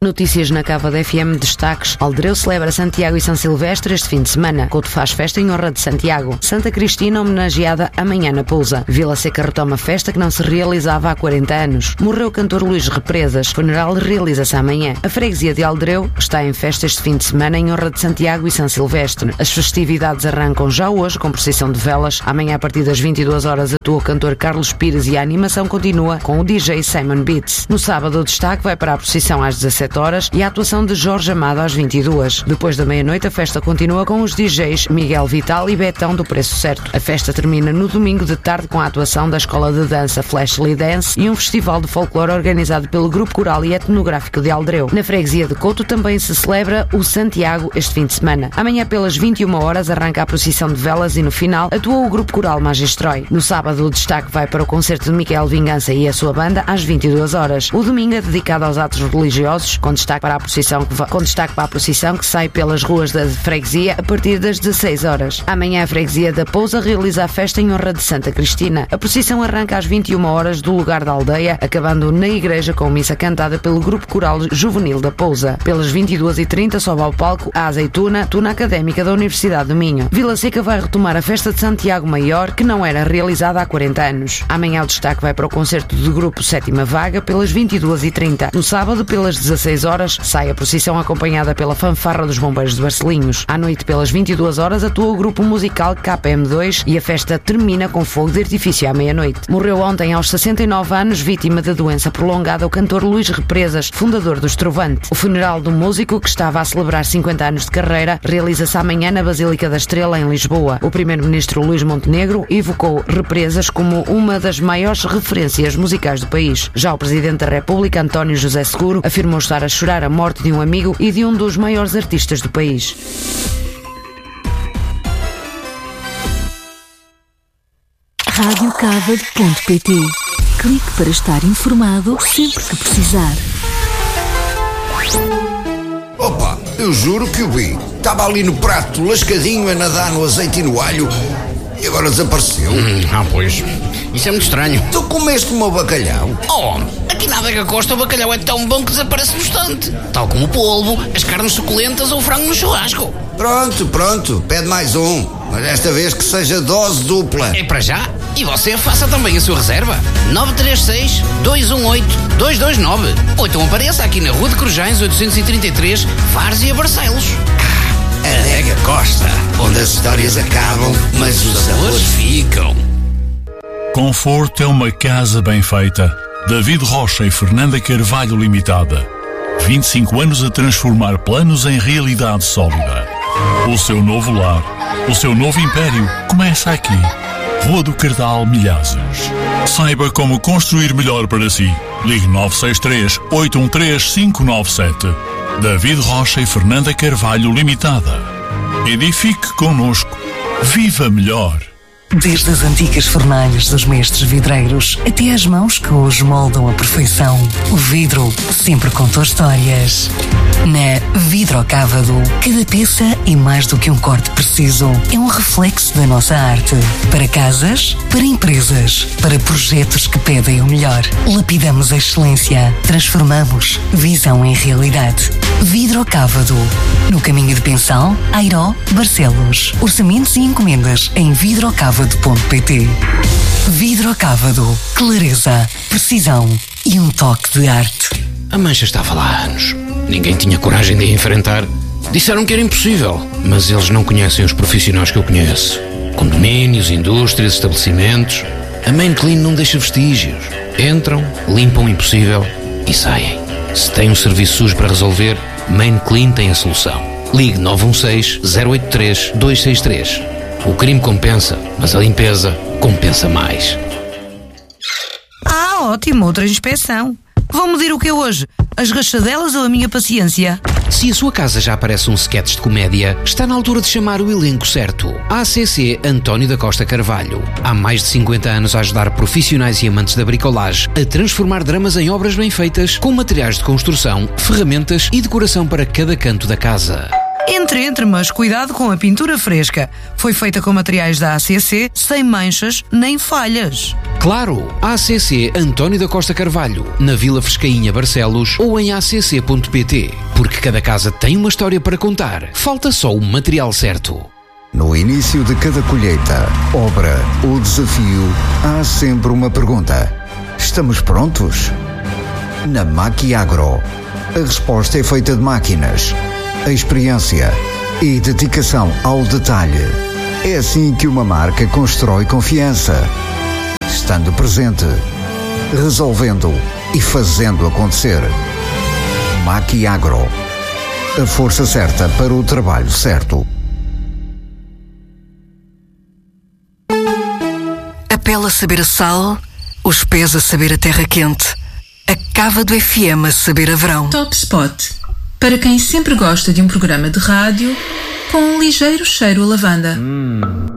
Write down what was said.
Notícias na Cava da FM, destaques. Aldereu celebra Santiago e São Silvestre este fim de semana. Couto faz festa em honra de Santiago. Santa Cristina homenageada amanhã na Pousa. Vila Seca retoma festa que não se realizava há 40 anos. Morreu o cantor Luís Represas. Funeral realiza-se amanhã. A freguesia de Aldereu está em festa este fim de semana em honra de Santiago e São Silvestre. As festividades arrancam já hoje com procissão de velas. Amanhã a partir das 22 horas atua o cantor Carlos Pires e a animação continua com o DJ Simon Beats. No sábado o destaque vai para a procissão às 17 horas e a atuação de Jorge Amado às 22. Depois da meia-noite a festa continua com os DJs Miguel Vital e Betão do Preço Certo. A festa termina no domingo de tarde com a atuação da Escola de Dança Flashly Dance e um festival de folclore organizado pelo Grupo Coral e Etnográfico de Aldereu. Na freguesia de Couto também se celebra o Santiago este fim de semana. Amanhã pelas 21 horas arranca a procissão de velas e no final atua o Grupo Coral Magistroi. No sábado o destaque vai para o concerto de Miquel Vingança e a sua banda às 22 horas. O domingo é dedicado aos atos religiosos, com destaque para a procissão que sai pelas ruas da freguesia a partir das 16 horas. Amanhã a freguesia da Pousa realiza a festa em honra de Santa Cristina. A procissão arranca às 21 horas do lugar da aldeia, acabando na igreja com missa cantada pelo Grupo Coral Juvenil da Pousa. Pelas 22h30 sobe ao palco a Azeituna, Tuna Académica da Universidade do Minho. Vila Seca vai retomar a festa de Santiago Maior, que não era realizada há 40 anos. Amanhã o destaque vai para o concerto do Grupo Sétima Vaga pelas 22h30. No sábado, pelas 16 horas, sai a procissão acompanhada pela fanfarra dos Bombeiros de Barcelinhos. À noite, pelas 22 horas, atua o grupo musical KM2 e a festa termina com fogo de artifício à meia-noite. Morreu ontem aos 69 anos, vítima da doença prolongada, o cantor Luís Represas, fundador do Estrovante. O funeral do músico, que estava a celebrar 50 anos de carreira, realiza-se amanhã na Basílica da Estrela, em Lisboa. O primeiro-ministro Luís Montenegro evocou Represas como uma das maiores referências musicais do país. Já o presidente da República, António José Seguro, afirmou estar a chorar a morte de um amigo e de um dos maiores artistas do país. radiocava.pt. Clique para estar informado sempre que precisar. Opa, eu juro que o vi. Estava ali no prato, lascadinho, a nadar no azeite e no alho, e agora desapareceu. Pois. Isso é muito estranho. Tu comeste o meu bacalhau? Oh, aqui na Adega Costa o bacalhau é tão bom que desaparece no instante. Tal como o polvo, as carnes suculentas ou o frango no churrasco. Pronto, pede mais um. Mas desta vez que seja dose dupla. É para já? E você faça também a sua reserva. 936-218-229. Ou então apareça aqui na Rua de Corujães 833, Várzea, Barcelos. Adega Costa, onde as histórias acabam, mas os sabores ficam. Conforto é uma casa bem feita. David Rocha e Fernanda Carvalho Limitada. 25 anos a transformar planos em realidade sólida. O seu novo lar, o seu novo império começa aqui. Rua do Cardal, Milhazes. Saiba como construir melhor para si. Ligue 963-813-597. David Rocha e Fernanda Carvalho Limitada. Edifique connosco. Viva melhor. Desde as antigas fornalhas dos mestres vidreiros até às mãos que hoje moldam a perfeição, o vidro sempre contou histórias. Na Vidrocávado, cada peça é mais do que um corte preciso. É um reflexo da nossa arte. Para casas, para empresas, para projetos que pedem o melhor. Lapidamos a excelência. Transformamos visão em realidade. Vidrocávado. No caminho de Pensão, Airó, Barcelos. Orçamentos e encomendas em vidrocávado.pt. Vidrocávado. Clareza, precisão e um toque de arte. A mancha estava lá há anos. Ninguém tinha coragem de a enfrentar. Disseram que era impossível, mas eles não conhecem os profissionais que eu conheço. Condomínios, indústrias, estabelecimentos. A Main Clean não deixa vestígios. Entram, limpam o impossível e saem. Se tem um serviço sujo para resolver, Main Clean tem a solução. Ligue 916-083-263. O crime compensa, mas a limpeza compensa mais. Ótimo, outra inspeção. Vão medir o que é hoje? As rachadelas ou a minha paciência? Se a sua casa já parece um sketch de comédia, está na altura de chamar o elenco certo. ACC António da Costa Carvalho. Há mais de 50 anos a ajudar profissionais e amantes da bricolagem a transformar dramas em obras bem feitas, com materiais de construção, ferramentas e decoração para cada canto da casa. Entre, mas cuidado com a pintura fresca. Foi feita com materiais da ACC, sem manchas nem falhas. Claro, ACC António da Costa Carvalho, na Vila Frescainha, Barcelos, ou em acc.pt. Porque cada casa tem uma história para contar. Falta só o material certo. No início de cada colheita, obra ou desafio, há sempre uma pergunta. Estamos prontos? Na Maquiagro, a resposta é feita de máquinas, a experiência e dedicação ao detalhe. É assim que uma marca constrói confiança. Estando presente, resolvendo e fazendo acontecer. Maquiagro, a força certa para o trabalho certo. A pele a saber a sal, os pés a saber a terra quente, a cava do FM a saber a verão. Top Spot, para quem sempre gosta de um programa de rádio com um ligeiro cheiro a lavanda.